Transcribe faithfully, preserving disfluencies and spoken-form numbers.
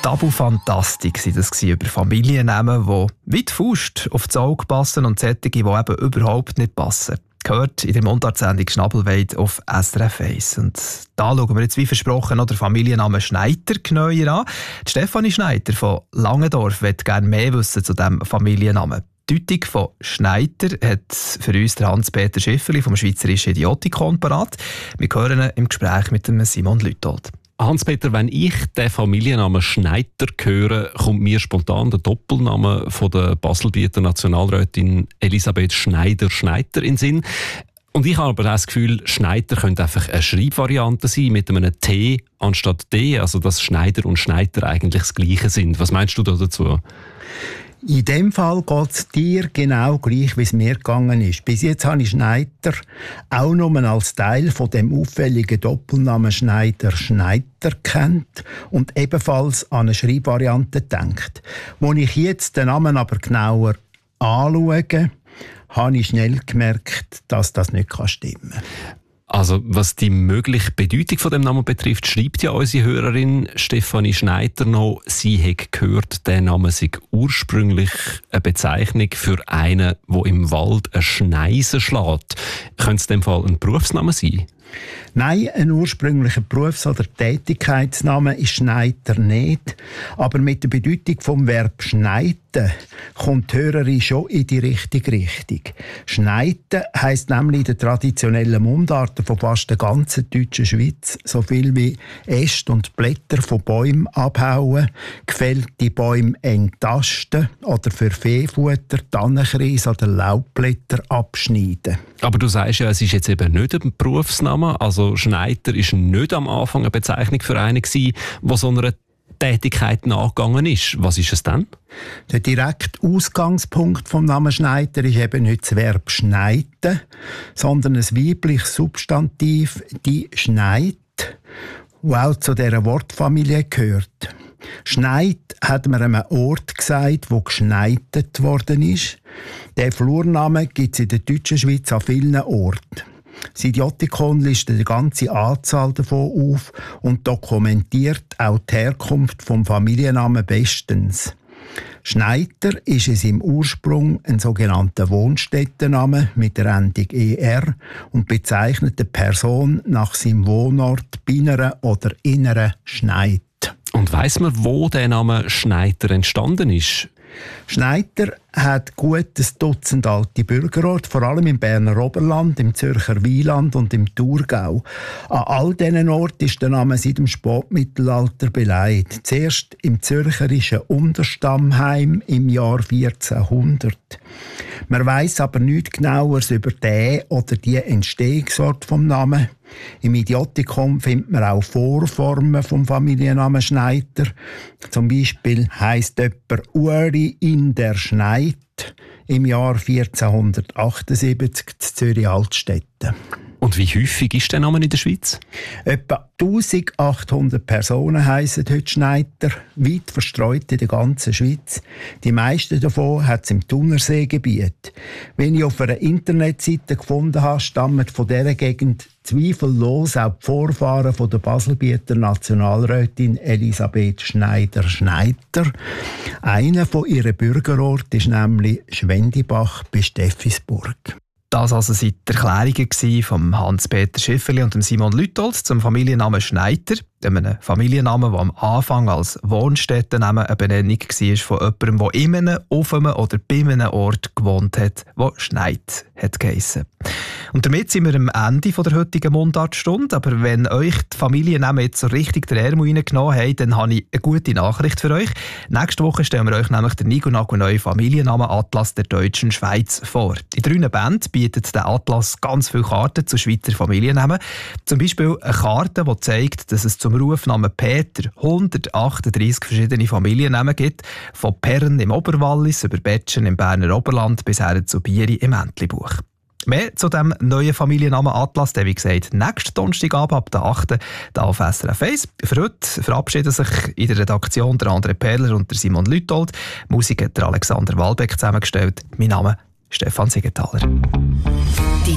Tabu-Fantastik war das über Familiennamen, die wie die Faust auf das Auge passen und solche, die eben überhaupt nicht passen. Gehört in der Mundartsendung Schnabelweid auf S R F eins. Und da schauen wir jetzt wie versprochen noch den Familiennamen Schneider genauer an. Die Stefanie Schneider von Langendorf möchte gerne mehr wissen zu diesem Familiennamen. Die Deutung von Schneider hat für uns der Hans-Peter Schifferli vom Schweizerischen Idiotikon parat. Wir hören ihn im Gespräch mit dem Simon Lütold. Hans-Peter, wenn ich den Familiennamen Schneider höre, kommt mir spontan der Doppelname von der Baselbieter Nationalrätin Elisabeth Schneider-Schneider in den Sinn. Und ich habe aber das Gefühl, Schneider könnte einfach eine Schreibvariante sein mit einem T anstatt D, also dass Schneider und Schneider eigentlich das Gleiche sind. Was meinst du da dazu? In dem Fall geht es dir genau gleich, wie es mir gegangen ist. Bis jetzt habe ich Schneider auch nur als Teil von dem auffälligen Doppelnamen Schneider-Schneider kennt und ebenfalls an eine Schreibvariante denkt. Als ich jetzt den Namen aber genauer anschaue, habe ich schnell gemerkt, dass das nicht stimmen kann. Also, was die mögliche Bedeutung von dem Namen betrifft, schreibt ja unsere Hörerin Stefanie Schneider noch, sie hat gehört, der Name sei ursprünglich eine Bezeichnung für einen, der im Wald eine Schneise schlägt. Könnte es in dem Fall ein Berufsname sein? Nein, ein ursprünglicher Berufs- oder Tätigkeitsname ist Schneider nicht. Aber mit der Bedeutung vom Verb schneiden kommt die Hörerin schon in die richtige Richtung. Schneiden heisst nämlich in der traditionellen Mundart von fast der ganzen deutschen Schweiz so viel wie Äste und Blätter von Bäumen abhauen, gefällte Bäume eng tasten oder für Viehfutter Tannenkreise oder Laubblätter abschneiden. Aber du sagst ja, es ist jetzt eben nicht ein Berufsname. Also Schneider ist nicht am Anfang eine Bezeichnung für einen gewesen, der so einer Tätigkeit nachgegangen ist. Was ist es dann? Der direkte Ausgangspunkt vom Namen Schneider ist eben nicht das Verb schneiden, sondern ein weibliches Substantiv, die schneit, das auch zu dieser Wortfamilie gehört. Schneit hat man einem Ort gesagt, wo geschneitet worden ist. Der Flurname gibt es in der deutschen Schweiz an vielen Orten. Das Idiotikon listet eine ganze Anzahl davon auf und dokumentiert auch die Herkunft vom Familiennamen bestens. Schneider ist es im Ursprung ein sogenannter Wohnstättenname mit der Endung er und bezeichnet eine Person nach seinem Wohnort bei einer oder in einer Schneid. Und weiss man, wo der Name Schneider entstanden ist? Schneider hat gut ein Dutzend alte Bürgerorte, vor allem im Berner Oberland, im Zürcher Wieland und im Thurgau. An all diesen Orten ist der Name seit dem Spätmittelalter beleidigt. Zuerst im zürcherischen Unterstammheim im Jahr vierzehnhundert. Man weiss aber nichts Genaueres über den oder die Entstehungsort vom Namen. Im Idiotikon findet man auch Vorformen vom Familiennamen Schneider. Zum Beispiel heisst jemand Uri in der Schneid im Jahr vierzehnhundertachtundsiebzig in Zürich-Altstetten. Und wie häufig ist der Name in der Schweiz? Etwa eintausendachthundert Personen heissen heute Schneider, weit verstreut in der ganzen Schweiz. Die meisten davon hat es im Thunerseegebiet. Wenn ich auf einer Internetseite gefunden habe, stammen von dieser Gegend zweifellos auch die Vorfahren von der Baselbieter Nationalrätin Elisabeth Schneider-Schneider. Einer von ihren Bürgerorten ist nämlich Schwendibach bei Steffisburg. Das also sind die Erklärungen von Hans-Peter Schifferli und Simon Lütold zum Familiennamen Schneider, einem Familiennamen, der am Anfang als Wohnstättenname eine Benennung war von jemandem, der in einem, auf einem oder bei einem Ort gewohnt hat, der Schneid hat geheissen. Und damit sind wir am Ende der heutigen Mundartstunde. Aber wenn euch die Familiennamen jetzt so richtig den Ärmel reingenommen haben, dann habe ich eine gute Nachricht für euch. Nächste Woche stellen wir euch nämlich den Nigo-Nago-neuen Familiennamen-Atlas der deutschen Schweiz vor. In drei Bänden bietet der Atlas ganz viele Karten zu Schweizer Familiennamen. Zum Beispiel eine Karte, die zeigt, dass es zum Rufnamen Peter hundertachtunddreissig verschiedene Familiennamen gibt, von Perren im Oberwallis über Betschen im Berner Oberland bis her zu Bieri im Entlebuch. Mehr zu diesem neuen Familiennamen Atlas, der wie gesagt nächsten Donnerstagabend ab der achten hier auf S R F eins. Für heute verabschieden sich in der Redaktion der André Perler und der Simon Lütold. Musik hat der Alexander Walbeck zusammengestellt. Mein Name ist Stefan Siegenthaler.